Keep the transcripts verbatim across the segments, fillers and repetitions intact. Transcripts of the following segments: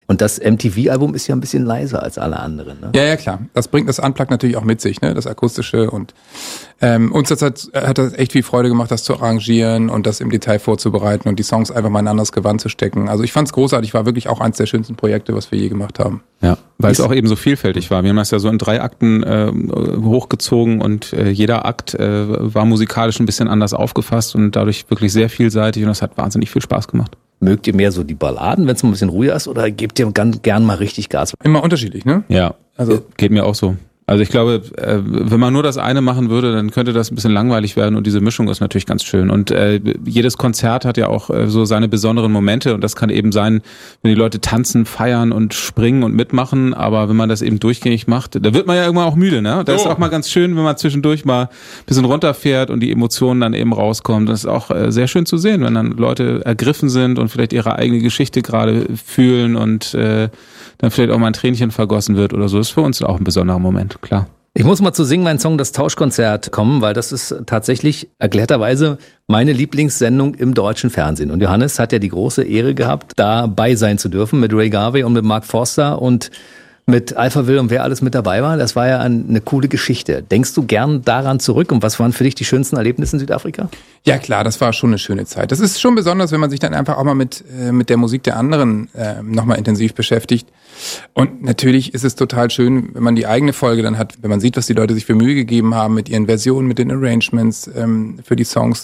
Und das M T V-Album ist ja ein bisschen leiser als alle anderen. Ne? Ja, ja, klar. Das bringt das Unplugged natürlich auch mit sich, ne? Das Akustische. Und ähm, uns das hat, hat das echt viel Freude gemacht, das zu arrangieren und das im Detail vorzubereiten und die Songs einfach mal in ein anderes Gewand zu stecken. Also ich fand's großartig, war wirklich auch eins der schönsten Projekte, was wir je gemacht haben. Ja, weil es auch eben so vielfältig war. Wir haben das ja so in drei Akten äh, hochgezogen und äh, jeder Akt äh, war musikalisch ein bisschen anders aufgefasst und dadurch wirklich sehr vielseitig und das hat wahnsinnig viel Spaß gemacht. Mögt ihr mehr so die Balladen, wenn es mal ein bisschen ruhiger ist, oder gebt ihr ganz gern mal richtig Gas? Immer unterschiedlich, ne? Ja, also geht mir auch so. Also ich glaube, äh, wenn man nur das eine machen würde, dann könnte das ein bisschen langweilig werden und diese Mischung ist natürlich ganz schön. Und äh, jedes Konzert hat ja auch äh, so seine besonderen Momente und das kann eben sein, wenn die Leute tanzen, feiern und springen und mitmachen, aber wenn man das eben durchgängig macht, da wird man ja irgendwann auch müde, ne? Da oh. ist auch mal ganz schön, wenn man zwischendurch mal ein bisschen runterfährt und die Emotionen dann eben rauskommen. Das ist auch äh, sehr schön zu sehen, wenn dann Leute ergriffen sind und vielleicht ihre eigene Geschichte gerade fühlen und äh, dann vielleicht auch mal ein Tränchen vergossen wird oder so. Das ist für uns auch ein besonderer Moment, klar. Ich muss mal zu Sing mein Song, das Tauschkonzert kommen, weil das ist tatsächlich erklärterweise meine Lieblingssendung im deutschen Fernsehen. Und Johannes hat ja die große Ehre gehabt, dabei sein zu dürfen mit Ray Garvey und mit Mark Forster und mit Alphaville und wer alles mit dabei war. Das war ja eine coole Geschichte. Denkst du gern daran zurück und was waren für dich die schönsten Erlebnisse in Südafrika? Ja klar, das war schon eine schöne Zeit. Das ist schon besonders, wenn man sich dann einfach auch mal mit äh, mit der Musik der anderen äh, nochmal intensiv beschäftigt. Und natürlich ist es total schön, wenn man die eigene Folge dann hat, wenn man sieht, was die Leute sich für Mühe gegeben haben mit ihren Versionen, mit den Arrangements ähm, für die Songs.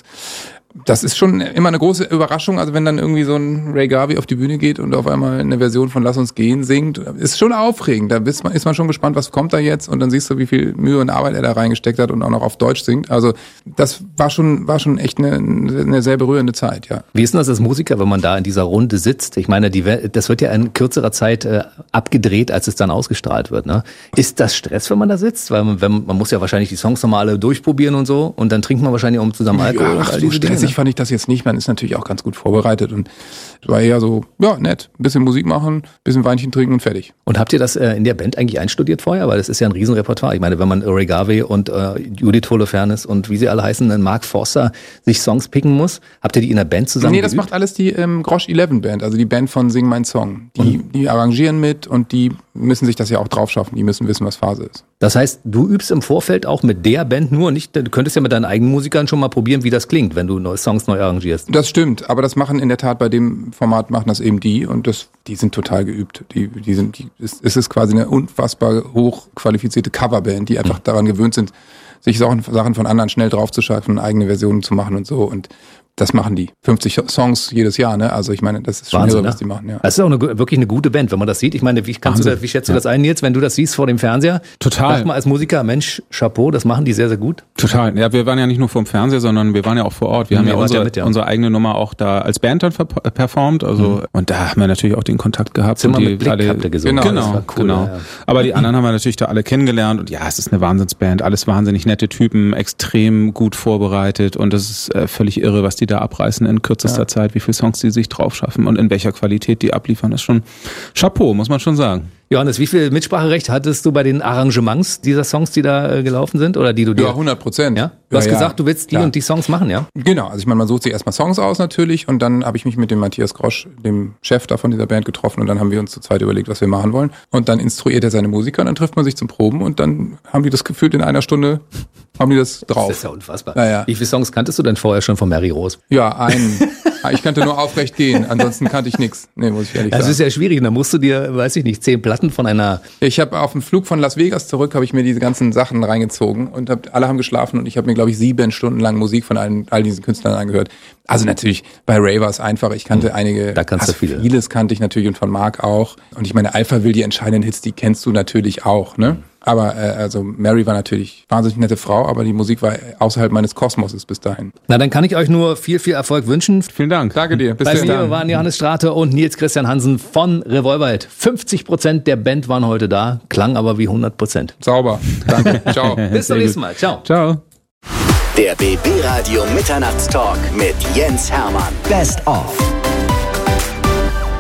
Das ist schon immer eine große Überraschung, also wenn dann irgendwie so ein Ray Garvey auf die Bühne geht und auf einmal eine Version von Lass uns gehen singt, ist schon aufregend. Da ist man, ist man schon gespannt, was kommt da jetzt und dann siehst du, wie viel Mühe und Arbeit er da reingesteckt hat und auch noch auf Deutsch singt. Also das war schon war schon echt eine, eine sehr berührende Zeit, ja. Wie ist denn das als Musiker, wenn man da in dieser Runde sitzt? Ich meine, die, das wird ja in kürzerer Zeit äh, abgedreht, als es dann ausgestrahlt wird. Ne? Ist das Stress, wenn man da sitzt? Weil man, wenn, man muss ja wahrscheinlich die Songs nochmal alle durchprobieren und so und dann trinkt man wahrscheinlich auch zusammen Alkohol. Ja, ach, und all so diese Dinge, stressig fand ich das jetzt nicht. Man ist natürlich auch ganz gut vorbereitet und es war eher so, ja, nett. Ein bisschen Musik machen, ein bisschen Weinchen trinken und fertig. Und habt ihr das äh, in der Band eigentlich einstudiert vorher? Weil das ist ja ein Riesenrepertoire. Ich meine, wenn man Ray Garvey und äh, Judith Holofernes und wie sie alle heißen, dann Mark Forster sich Songs picken muss, habt ihr die in der Band zusammen Nee, das geübt? macht alles die ähm, Grosch elf Band, also die Band von Sing mein Song. Die, die arrangieren mit und die müssen sich das ja auch drauf schaffen. Die müssen wissen, was Phase ist. Das heißt, du übst im Vorfeld auch mit der Band nur nicht, du könntest ja mit deinen eigenen Musikern schon mal probieren, wie das klingt, wenn du neue Songs neu arrangierst. Das stimmt, aber das machen in der Tat bei dem Format machen das eben die und das, die sind total geübt. Die, die sind, die, es, es ist quasi eine unfassbar hochqualifizierte Coverband, die einfach mhm. daran gewöhnt sind, sich Sachen, Sachen von anderen schnell draufzuschaffen, eigene Versionen zu machen und so und das machen die. fünfzig Songs jedes Jahr, ne? Also ich meine, das ist schon Wahnsinn, irre, ne? was die machen, ja. Das ist auch eine, wirklich eine gute Band, wenn man das sieht. Ich meine, wie, kannst du das, wie schätzt du ja. das ein, Nils, wenn du das siehst vor dem Fernseher? Total. Sag mal als Musiker, Mensch, Chapeau, das machen die sehr, sehr gut. Total. Ja, wir waren ja nicht nur vor dem Fernseher, sondern wir waren ja auch vor Ort. Wir mhm, haben ja unsere, ja mit, ja unsere eigene Nummer auch da als Band dann performt. Also mhm. und da haben wir natürlich auch den Kontakt gehabt. Zimmer und die mit Blick alle, habt ihr gesungen. Genau, das war cool, genau. Ja. Aber die anderen haben wir natürlich da alle kennengelernt und ja, es ist eine Wahnsinnsband. Alles wahnsinnig nette Typen, extrem gut vorbereitet und das ist äh, völlig irre, was die da abreißen in kürzester ja. Zeit, wie viele Songs die sich drauf schaffen und in welcher Qualität die abliefern, ist schon Chapeau, muss man schon sagen. Johannes, wie viel Mitspracherecht hattest du bei den Arrangements dieser Songs, die da äh, gelaufen sind? Oder die du dir? Ja, hundert Prozent. Ja? Du hast ja, gesagt, du willst die klar. und die Songs machen, ja? Genau, also ich meine, man sucht sich erstmal Songs aus natürlich und dann habe ich mich mit dem Matthias Grosch, dem Chef da von dieser Band, getroffen und dann haben wir uns zu zweit überlegt, was wir machen wollen. Und dann instruiert er seine Musiker und dann trifft man sich zum Proben und dann haben die das gefühlt in einer Stunde, haben die das drauf. Das ist ja unfassbar. Ja, ja. Wie viele Songs kanntest du denn vorher schon von Mary Rose? Ja, einen. Ich kannte nur Aufrecht gehen, ansonsten kannte ich nichts. Nee, muss ich ehrlich sagen. Das ist ja schwierig, da musst du dir, weiß ich nicht, zehn Platten von einer... Ich habe auf dem Flug von Las Vegas zurück, habe ich mir diese ganzen Sachen reingezogen und hab, alle haben geschlafen und ich habe mir, glaube ich, sieben Stunden lang Musik von allen, all diesen Künstlern angehört. Also natürlich, bei Ray war es einfach, ich kannte mhm. einige... Da kannst also du viele. Vieles kannte ich natürlich und von Mark auch. Und ich meine, Alphaville, die entscheidenden Hits, die kennst du natürlich auch, ne? Aber äh, also Mary war natürlich eine wahnsinnig nette Frau, aber die Musik war außerhalb meines Kosmoses bis dahin. Na, dann kann ich euch nur viel, viel Erfolg wünschen. Vielen Dank. Danke dir. Bis Bei dann. mir waren Johannes Strate und Nils Christian Hansen von Revolverheld. fünfzig Prozent der Band waren heute da, klang aber wie hundert Prozent. Sauber. Danke. Ciao. Bis zum nächsten Mal. Ciao. Ciao. Der B B Radio Mitternachtstalk mit Jens Hermann. Best of.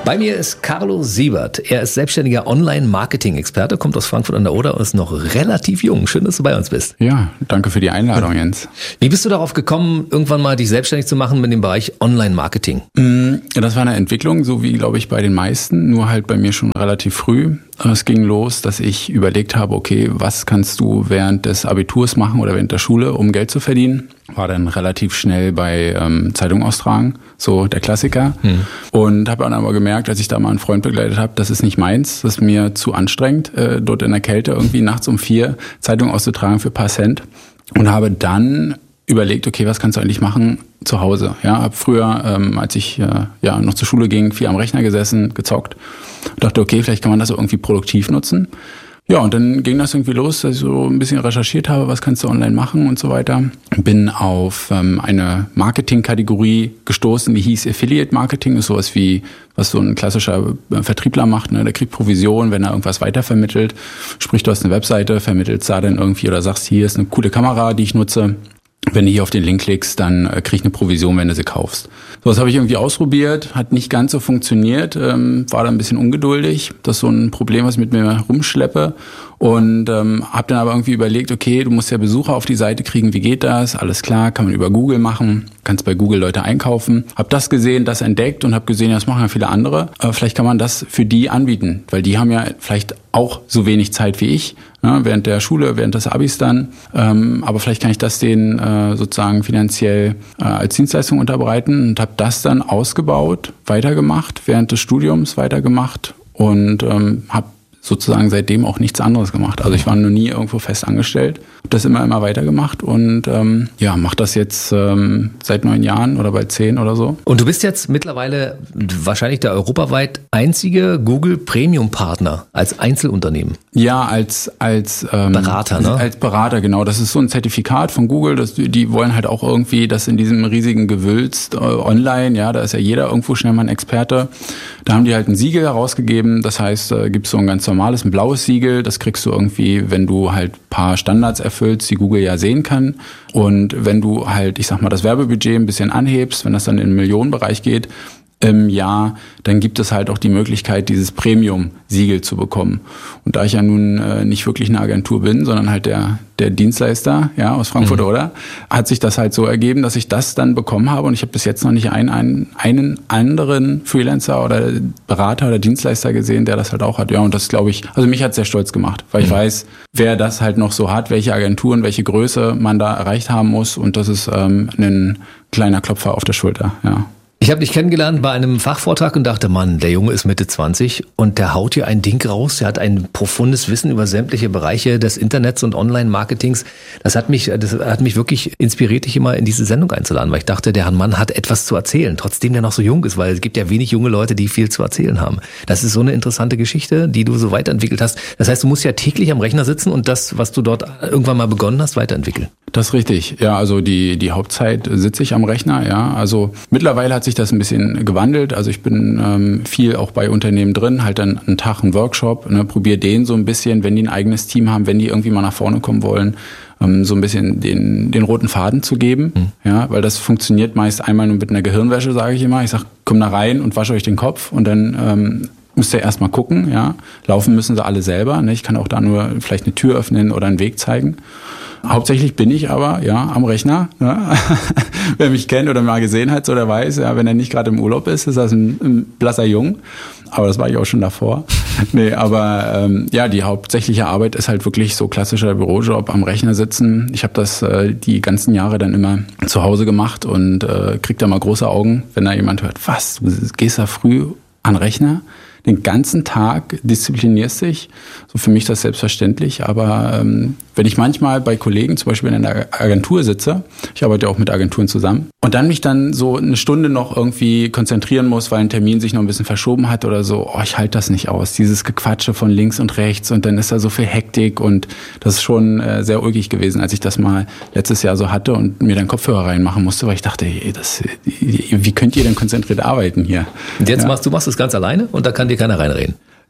Bei mir ist Carlo Siebert. Er ist selbstständiger Online-Marketing-Experte, kommt aus Frankfurt an der Oder und ist noch relativ jung. Schön, dass du bei uns bist. Ja, danke für die Einladung, Jens. Wie bist du darauf gekommen, irgendwann mal dich selbstständig zu machen mit dem Bereich Online-Marketing? Das war eine Entwicklung, so wie, glaube ich, bei den meisten, nur halt bei mir schon relativ früh. Es ging los, dass ich überlegt habe, okay, was kannst du während des Abiturs machen oder während der Schule, um Geld zu verdienen? War dann relativ schnell bei ähm, Zeitung austragen, so der Klassiker. Hm. Und habe dann aber gemerkt, als ich da mal einen Freund begleitet habe, das ist nicht meins, das ist mir zu anstrengend, äh, dort in der Kälte irgendwie nachts um vier Zeitung auszutragen für ein paar Cent. Und habe dann überlegt, okay, was kannst du eigentlich machen zu Hause? Ja, habe früher, ähm, als ich äh, ja noch zur Schule ging, viel am Rechner gesessen, gezockt. Dachte, okay, vielleicht kann man das irgendwie produktiv nutzen. Ja, und dann ging das irgendwie los, dass ich so ein bisschen recherchiert habe, was kannst du online machen und so weiter. Bin auf ähm, eine Marketing-Kategorie gestoßen, die hieß Affiliate Marketing, ist sowas wie, was so ein klassischer Vertriebler macht, ne? Der kriegt Provision, wenn er irgendwas weitervermittelt. Sprich, du hast eine Webseite, vermittelst da dann irgendwie oder sagst, hier ist eine coole Kamera, die ich nutze. Wenn du hier auf den Link klickst, dann äh, krieg ich eine Provision, wenn du sie kaufst. So, das habe ich irgendwie ausprobiert, hat nicht ganz so funktioniert, ähm, war da ein bisschen ungeduldig. Das ist so ein Problem, was ich mit mir rumschleppe. Und ähm, habe dann aber irgendwie überlegt, okay, du musst ja Besucher auf die Seite kriegen, wie geht das? Alles klar, kann man über Google machen, kannst bei Google Leute einkaufen. Hab das gesehen, das entdeckt und habe gesehen, ja, das machen ja viele andere. Aber vielleicht kann man das für die anbieten, weil die haben ja vielleicht auch so wenig Zeit wie ich, ne, während der Schule, während des Abis dann. Ähm, aber vielleicht kann ich das denen äh, sozusagen finanziell äh, als Dienstleistung unterbreiten und habe das dann ausgebaut, weitergemacht, während des Studiums weitergemacht und ähm, habe sozusagen seitdem auch nichts anderes gemacht. Also ich war noch nie irgendwo fest angestellt, habe das immer, immer weitergemacht und ähm, ja, mache das jetzt ähm, seit neun Jahren oder bald zehn oder so. Und du bist jetzt mittlerweile wahrscheinlich der europaweit einzige Google Premium Partner als Einzelunternehmen. Ja, als als ähm, Berater, ne? Als Berater, genau. Das ist so ein Zertifikat von Google. Das, die wollen halt auch irgendwie das in diesem riesigen Gewülz äh, online, ja, da ist ja jeder irgendwo schnell mal ein Experte. Da haben die halt ein Siegel herausgegeben. Das heißt, äh, gibt es so ein ganz normales, ein blaues Siegel. Das kriegst du irgendwie, wenn du halt ein paar Standards erfüllst, die Google ja sehen kann. Und wenn du halt, ich sag mal, das Werbebudget ein bisschen anhebst, wenn das dann in den Millionenbereich geht, im Jahr, dann gibt es halt auch die Möglichkeit, dieses Premium-Siegel zu bekommen. Und da ich ja nun äh, nicht wirklich eine Agentur bin, sondern halt der der Dienstleister, ja, aus Frankfurt mhm. oder, hat sich das halt so ergeben, dass ich das dann bekommen habe und ich habe bis jetzt noch nicht einen, einen, einen anderen Freelancer oder Berater oder Dienstleister gesehen, der das halt auch hat. Ja, und das glaube ich, also mich hat sehr stolz gemacht, weil mhm. ich weiß, wer das halt noch so hat, welche Agenturen, welche Größe man da erreicht haben muss und das ist ähm, ein kleiner Klopfer auf der Schulter, ja. Ich habe dich kennengelernt bei einem Fachvortrag und dachte, Mann, der Junge ist Mitte zwanzig und der haut hier ein Ding raus. Der hat ein profundes Wissen über sämtliche Bereiche des Internets und Online-Marketings. Das hat mich, das hat mich wirklich inspiriert, dich hier mal in diese Sendung einzuladen, weil ich dachte, der Mann hat etwas zu erzählen, trotzdem der noch so jung ist, weil es gibt ja wenig junge Leute, die viel zu erzählen haben. Das ist so eine interessante Geschichte, die du so weiterentwickelt hast. Das heißt, du musst ja täglich am Rechner sitzen und das, was du dort irgendwann mal begonnen hast, weiterentwickeln. Das ist richtig. Ja, also die die Hauptzeit sitze ich am Rechner. Ja, also mittlerweile hat sich das ein bisschen gewandelt. Also ich bin ähm, viel auch bei Unternehmen drin, halt dann einen Tag einen Workshop, ne, probiere den so ein bisschen, wenn die ein eigenes Team haben, wenn die irgendwie mal nach vorne kommen wollen, ähm, so ein bisschen den den roten Faden zu geben. Mhm. Ja, weil das funktioniert meist einmal nur mit einer Gehirnwäsche, sage ich immer. Ich sag, komm da rein und wasche euch den Kopf und dann ähm, müsst ihr erstmal gucken. Ja, laufen müssen sie alle selber. Ne? Ich kann auch da nur vielleicht eine Tür öffnen oder einen Weg zeigen. Hauptsächlich bin ich aber ja am Rechner. Ja. Wer mich kennt oder mal gesehen hat, so der weiß, ja, wenn er nicht gerade im Urlaub ist, ist das ein, ein blasser Jung. Aber das war ich auch schon davor. Nee, aber ähm, ja, die hauptsächliche Arbeit ist halt wirklich so klassischer Bürojob, am Rechner sitzen. Ich habe das äh, die ganzen Jahre dann immer zu Hause gemacht und äh, krieg da mal große Augen, wenn da jemand hört, was, du gehst da früh an den Rechner? Den ganzen Tag disziplinierst dich. So für mich das selbstverständlich. Aber ähm, wenn ich manchmal bei Kollegen, zum Beispiel in der Agentur sitze, ich arbeite auch mit Agenturen zusammen, und dann mich dann so eine Stunde noch irgendwie konzentrieren muss, weil ein Termin sich noch ein bisschen verschoben hat oder so, oh, ich halte das nicht aus. Dieses Gequatsche von links und rechts und dann ist da so viel Hektik und das ist schon äh, sehr ulkig gewesen, als ich das mal letztes Jahr so hatte und mir dann Kopfhörer reinmachen musste, weil ich dachte, ey, das, wie könnt ihr denn konzentriert arbeiten hier? Und jetzt ja. machst du machst das ganz alleine und da kann dir keiner reinreden.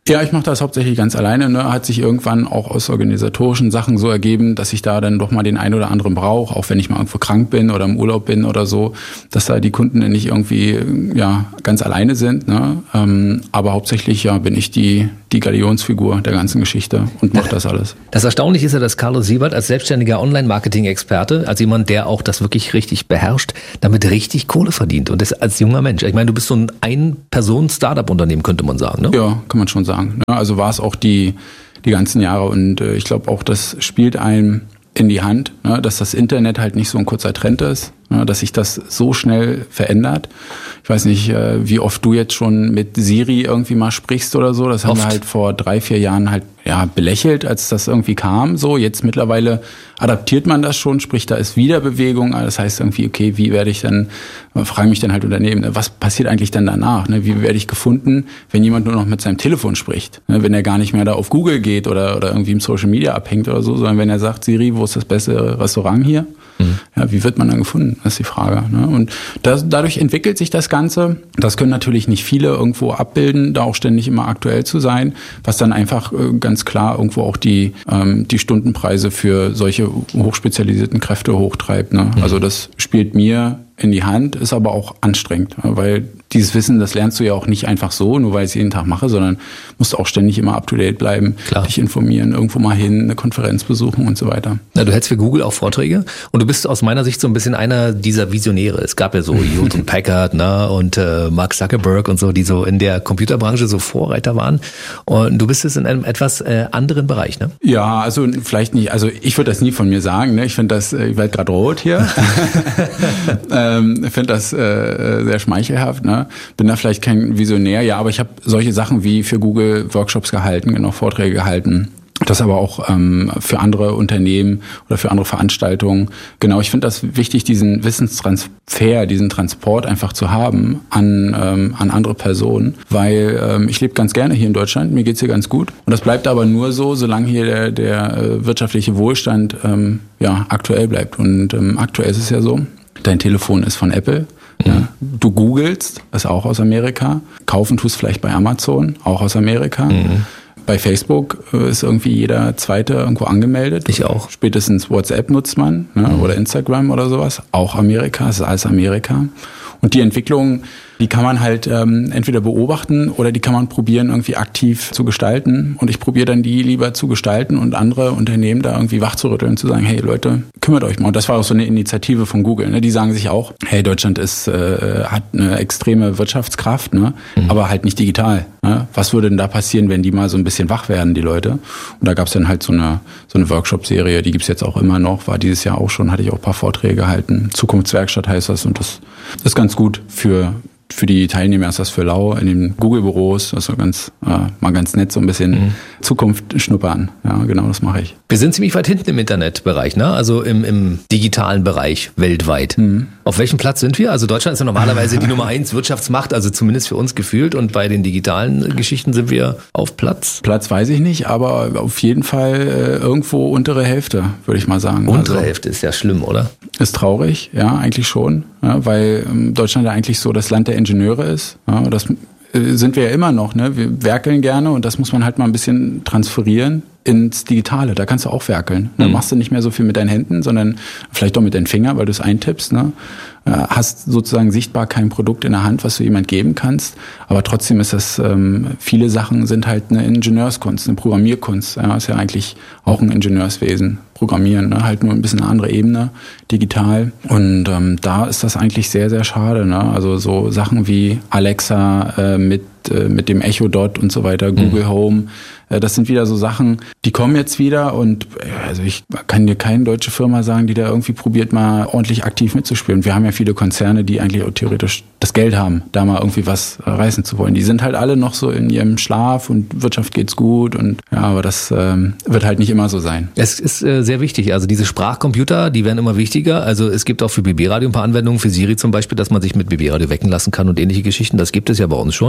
Ja, ich mache das hauptsächlich ganz alleine. Ne? Hat sich irgendwann auch aus organisatorischen Sachen so ergeben, dass ich da dann doch mal den einen oder anderen brauche, auch wenn ich mal irgendwo krank bin oder im Urlaub bin oder so, dass da die Kunden dann nicht irgendwie ja ganz alleine sind. Ne? Ähm, aber hauptsächlich ja bin ich die die Galionsfigur der ganzen Geschichte und mache das alles. Das Erstaunliche ist ja, dass Carlos Siebert als selbstständiger Online-Marketing-Experte, als jemand, der auch das wirklich richtig beherrscht, damit richtig Kohle verdient und das als junger Mensch. Ich meine, du bist so ein Ein-Personen-Startup-Unternehmen, könnte man sagen, ne? Ja, kann man schon sagen. Also war es auch die die ganzen Jahre und äh, ich glaube auch, das spielt einem in die Hand, ne, dass das Internet halt nicht so ein kurzer Trend ist, ne, dass sich das so schnell verändert. Ich weiß nicht, äh, wie oft du jetzt schon mit Siri irgendwie mal sprichst oder so. Das haben Oft. wir halt vor drei, vier Jahren halt ja belächelt, als das irgendwie kam. So, jetzt mittlerweile adaptiert man das schon, sprich, da ist wieder Bewegung. Das heißt irgendwie, okay, wie werde ich dann, frage mich dann halt Unternehmen, ne, was passiert eigentlich dann danach? Ne? Wie werde ich gefunden, wenn jemand nur noch mit seinem Telefon spricht? Ne? Wenn er gar nicht mehr da auf Google geht oder, oder irgendwie im Social Media abhängt oder so, sondern wenn er sagt, Siri, wo ist das beste Restaurant hier? Mhm. Ja, wie wird man dann gefunden? Das ist die Frage. Ne? Und das, dadurch entwickelt sich das Ganze. Das können natürlich nicht viele irgendwo abbilden, da auch ständig immer aktuell zu sein, was dann einfach äh, ganz klar irgendwo auch die, ähm, die Stundenpreise für solche hochspezialisierten Kräfte hochtreibt. Ne? Mhm. Also das spielt mir in die Hand, ist aber auch anstrengend, weil dieses Wissen, das lernst du ja auch nicht einfach so, nur weil ich es jeden Tag mache, sondern musst auch ständig immer up-to-date bleiben, Klar. dich informieren, irgendwo mal hin, eine Konferenz besuchen und so weiter. Na, du hältst für Google auch Vorträge und du bist aus meiner Sicht so ein bisschen einer dieser Visionäre. Es gab ja so Hewlett und Packard, ne, und äh, Mark Zuckerberg und so, die so in der Computerbranche so Vorreiter waren. Und du bist jetzt in einem etwas äh, anderen Bereich, ne? Ja, also vielleicht nicht, also ich würde das nie von mir sagen, ne? Ich finde das, ich werde gerade rot hier. ähm, ich finde das äh, sehr schmeichelhaft, ne? Bin da vielleicht kein Visionär, ja, aber ich habe solche Sachen wie für Google Workshops gehalten, genau, Vorträge gehalten. Das aber auch ähm, für andere Unternehmen oder für andere Veranstaltungen. Genau, ich finde das wichtig, diesen Wissenstransfer, diesen Transport einfach zu haben an ähm, an andere Personen, weil ähm, ich lebe ganz gerne hier in Deutschland, mir geht's hier ganz gut. Und das bleibt aber nur so, solange hier der, der äh, wirtschaftliche Wohlstand ähm, ja aktuell bleibt. Und ähm, aktuell ist es ja so, dein Telefon ist von Apple. Ja, du googelst, ist auch aus Amerika. Kaufen tust vielleicht bei Amazon, auch aus Amerika. Mhm. Bei Facebook ist irgendwie jeder Zweite irgendwo angemeldet. Ich auch. Spätestens WhatsApp nutzt man, ne, mhm. oder Instagram oder sowas. Auch Amerika, es ist alles Amerika. Und die Entwicklung, die kann man halt ähm, entweder beobachten oder die kann man probieren, irgendwie aktiv zu gestalten. Und ich probiere dann die lieber zu gestalten und andere Unternehmen da irgendwie wachzurütteln, zu sagen, hey Leute, kümmert euch mal. Und das war auch so eine Initiative von Google. Ne? Die sagen sich auch, hey, Deutschland ist äh, hat eine extreme Wirtschaftskraft, ne? Mhm. aber halt nicht digital. Ne? Was würde denn da passieren, wenn die mal so ein bisschen wach werden, die Leute? Und da gab es dann halt so eine so eine Workshop-Serie, die gibt's jetzt auch immer noch, war dieses Jahr auch schon, hatte ich auch ein paar Vorträge gehalten. Zukunftswerkstatt heißt das und das ist ganz gut für für die Teilnehmer ist das für lau in den Google-Büros, das ist ganz, äh, mal ganz nett, so ein bisschen mhm. Zukunft schnuppern. Ja, genau, das mache ich. Wir sind ziemlich weit hinten im Internetbereich, ne? Also im, im digitalen Bereich weltweit. Mhm. Auf welchem Platz sind wir? Also Deutschland ist ja normalerweise die Nummer eins Wirtschaftsmacht, also zumindest für uns gefühlt. Und bei den digitalen Geschichten sind wir auf Platz? Platz weiß ich nicht, aber auf jeden Fall äh, irgendwo untere Hälfte, würde ich mal sagen. Untere also, Hälfte ist ja schlimm, oder? Ist traurig, ja, eigentlich schon. Ja, weil ähm, Deutschland ja eigentlich so das Land der Ingenieure ist. Ja, das äh, sind wir ja immer noch. Ne? Wir werkeln gerne und das muss man halt mal ein bisschen transferieren ins Digitale. Da kannst du auch werkeln. Dann mhm. machst du nicht mehr so viel mit deinen Händen, sondern vielleicht auch mit deinen Fingern, weil du es eintippst. Ne? Hast sozusagen sichtbar kein Produkt in der Hand, was du jemand geben kannst. Aber trotzdem ist das, ähm, viele Sachen sind halt eine Ingenieurskunst, eine Programmierkunst. Ja, ist ja eigentlich auch ein Ingenieurswesen. Programmieren, ne? Halt nur ein bisschen eine andere Ebene, digital. Und ähm, da ist das eigentlich sehr, sehr schade. Ne? Also so Sachen wie Alexa äh, mit, äh, mit dem Echo Dot und so weiter, Google mhm. Home, äh, das sind wieder so Sachen, die kommen jetzt wieder und äh, also ich kann dir keine deutsche Firma sagen, die da irgendwie probiert, mal ordentlich aktiv mitzuspielen. Wir haben ja viele Konzerne, die eigentlich auch theoretisch das Geld haben, da mal irgendwie was reißen zu wollen. Die sind halt alle noch so in ihrem Schlaf und Wirtschaft geht's gut und ja, aber das ähm, wird halt nicht immer so sein. Es ist äh, sehr wichtig. Also diese Sprachcomputer, die werden immer wichtiger. Also es gibt auch für B B Radio ein paar Anwendungen, für Siri zum Beispiel, dass man sich mit B B Radio wecken lassen kann und ähnliche Geschichten. Das gibt es ja bei uns schon. Mhm.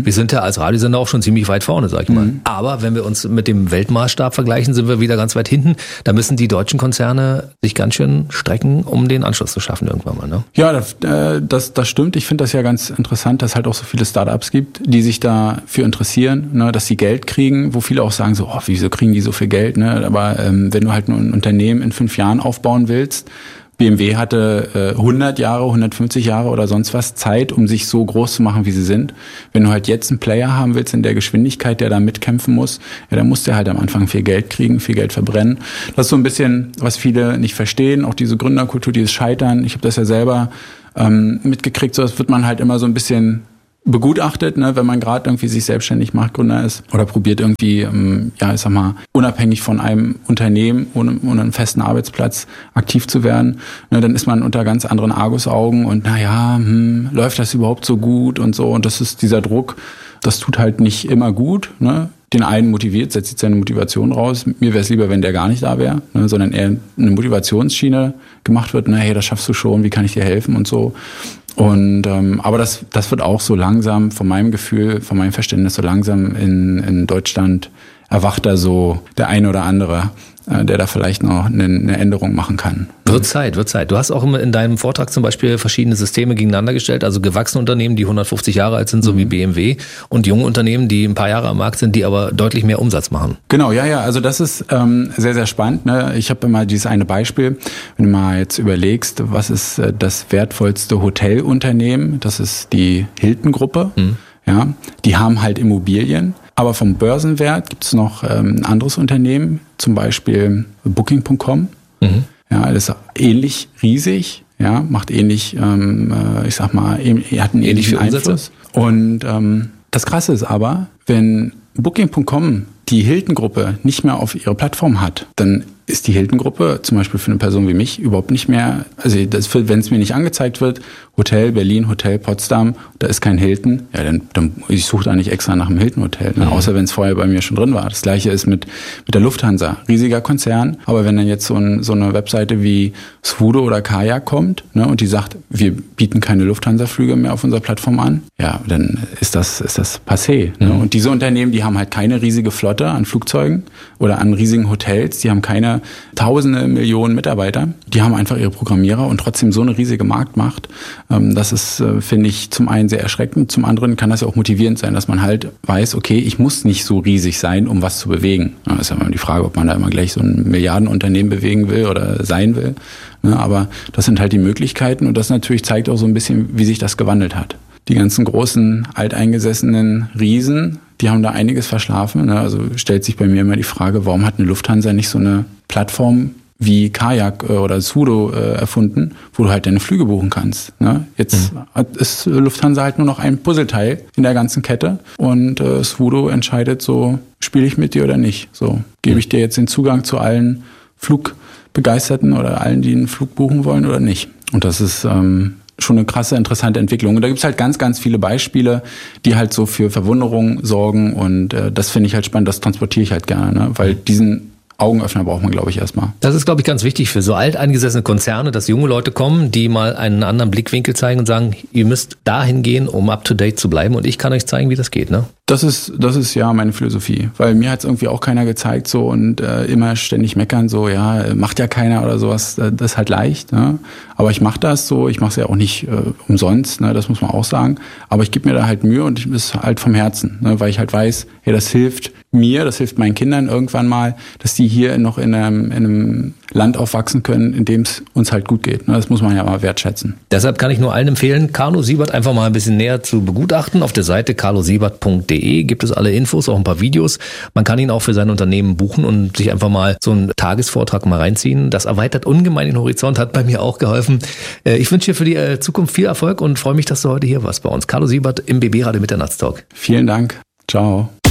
Wir sind ja als Radiosender auch schon ziemlich weit vorne, sag ich mal. Mhm. Aber wenn wir uns mit dem Weltmaßstab vergleichen, sind wir wieder ganz weit hinten. Da müssen die deutschen Konzerne sich ganz schön strecken, um den Anschluss zu schaffen irgendwann mal. Ne? Ja, das, das, das stimmt. Ich finde das ja ganz interessant, dass es halt auch so viele Startups gibt, die sich dafür interessieren, ne, dass sie Geld kriegen, wo viele auch sagen so, oh, wieso kriegen die so viel Geld? Ne? Aber ähm, wenn du halt ein Unternehmen in fünf Jahren aufbauen willst, B M W hatte äh, hundert Jahre, hundertfünfzig Jahre oder sonst was Zeit, um sich so groß zu machen, wie sie sind. Wenn du halt jetzt einen Player haben willst in der Geschwindigkeit, der da mitkämpfen muss, ja, dann musst du halt am Anfang viel Geld kriegen, viel Geld verbrennen. Das ist so ein bisschen, was viele nicht verstehen, auch diese Gründerkultur, dieses Scheitern. Ich habe das ja selber ähm, mitgekriegt, so das wird man halt immer so ein bisschen begutachtet, ne, wenn man gerade irgendwie sich selbstständig macht, Gründer ist oder probiert irgendwie, ähm, ja, ich sag mal, unabhängig von einem Unternehmen, ohne, ohne einen festen Arbeitsplatz aktiv zu werden, ne, dann ist man unter ganz anderen Argusaugen und naja, hm, läuft das überhaupt so gut und so und das ist dieser Druck, das tut halt nicht immer gut, ne. Den einen motiviert, setzt jetzt seine Motivation raus. Mir wäre es lieber, wenn der gar nicht da wäre, ne, sondern eher eine Motivationsschiene gemacht wird, na hey, das schaffst du schon, wie kann ich dir helfen und so. Und ähm, aber das das wird auch so langsam, von meinem Gefühl, von meinem Verständnis, so langsam in, in Deutschland erwacht da so der eine oder andere, äh, der da vielleicht noch eine, eine Änderung machen kann. Wird Zeit, wird Zeit. Du hast auch in deinem Vortrag zum Beispiel verschiedene Systeme gegeneinander gestellt, also gewachsene Unternehmen, die hundertfünfzig Jahre alt sind, so mhm. wie B M W, und junge Unternehmen, die ein paar Jahre am Markt sind, die aber deutlich mehr Umsatz machen. Genau, ja, ja, also das ist ähm, sehr, sehr spannend. Ne? Ich habe immer dieses eine Beispiel, wenn du mal jetzt überlegst, was ist äh, das wertvollste Hotelunternehmen, das ist die Hilton-Gruppe. Mhm. Ja, die haben halt Immobilien, aber vom Börsenwert gibt es noch ähm, ein anderes Unternehmen, zum Beispiel Booking Punkt com. Mhm. Ja, das ist ähnlich riesig, ja, macht ähnlich, ähm, ich sag mal, er hat einen ähnlichen Einfluss. Und ähm, das Krasse ist aber, wenn Booking Punkt com die Hilton-Gruppe nicht mehr auf ihre Plattform hat, dann ist die Hilton-Gruppe zum Beispiel für eine Person wie mich überhaupt nicht mehr, also das, wenn es mir nicht angezeigt wird, Hotel Berlin, Hotel Potsdam, da ist kein Hilton, ja, dann, dann ich suche da nicht extra nach einem Hilton-Hotel, ne? Mhm. Außer wenn es vorher bei mir schon drin war. Das Gleiche ist mit mit der Lufthansa, riesiger Konzern, aber wenn dann jetzt so, ein, so eine Webseite wie Svudo oder Kajak kommt, ne, und die sagt, wir bieten keine Lufthansa-Flüge mehr auf unserer Plattform an, ja, dann ist das ist das passé. Mhm. Ne? Und diese Unternehmen, die haben halt keine riesige Flotte an Flugzeugen oder an riesigen Hotels, die haben keine tausende Millionen Mitarbeiter, die haben einfach ihre Programmierer und trotzdem so eine riesige Marktmacht. Das ist, finde ich, zum einen sehr erschreckend, zum anderen kann das ja auch motivierend sein, dass man halt weiß, okay, ich muss nicht so riesig sein, um was zu bewegen. Das ist ja immer die Frage, ob man da immer gleich so ein Milliardenunternehmen bewegen will oder sein will. Aber das sind halt die Möglichkeiten und das natürlich zeigt auch so ein bisschen, wie sich das gewandelt hat. Die ganzen großen, alteingesessenen Riesen, die haben da einiges verschlafen. Also stellt sich bei mir immer die Frage, warum hat eine Lufthansa nicht so eine Plattform wie Kajak oder Svudo erfunden, wo du halt deine Flüge buchen kannst. Jetzt mhm. ist Lufthansa halt nur noch ein Puzzleteil in der ganzen Kette und äh, Svudo entscheidet so, spiele ich mit dir oder nicht. So, gebe ich dir jetzt den Zugang zu allen Flugbegeisterten oder allen, die einen Flug buchen wollen oder nicht. Und das ist ähm, schon eine krasse, interessante Entwicklung. Und da gibt's halt ganz, ganz viele Beispiele, die halt so für Verwunderung sorgen. Und äh, das finde ich halt spannend, das transportiere ich halt gerne, ne? Weil diesen Augenöffner braucht man, glaube ich, erstmal. Das ist, glaube ich, ganz wichtig für so alteingesessene Konzerne, dass junge Leute kommen, die mal einen anderen Blickwinkel zeigen und sagen, ihr müsst dahin gehen, um up-to-date zu bleiben. Und ich kann euch zeigen, wie das geht, ne? Das ist, das ist ja meine Philosophie, weil mir hat es irgendwie auch keiner gezeigt so und äh, immer ständig meckern so, ja, macht ja keiner oder sowas, das ist halt leicht, ne? Aber ich mache das so, ich mache es ja auch nicht äh, umsonst, ne? Das muss man auch sagen, aber ich gebe mir da halt Mühe und es ist halt vom Herzen, ne? Weil ich halt weiß, hey, das hilft mir, das hilft meinen Kindern irgendwann mal, dass die hier noch in einem, in einem Land aufwachsen können, in dem es uns halt gut geht. Das muss man ja mal wertschätzen. Deshalb kann ich nur allen empfehlen, Carlo Siebert einfach mal ein bisschen näher zu begutachten. Auf der Seite carlo siebert punkt de gibt es alle Infos, auch ein paar Videos. Man kann ihn auch für sein Unternehmen buchen und sich einfach mal so einen Tagesvortrag mal reinziehen. Das erweitert ungemein den Horizont, hat bei mir auch geholfen. Ich wünsche dir für die Zukunft viel Erfolg und freue mich, dass du heute hier warst bei uns. Carlo Siebert im B B Radio Mitternachtstalk. Vielen Dank. Ciao.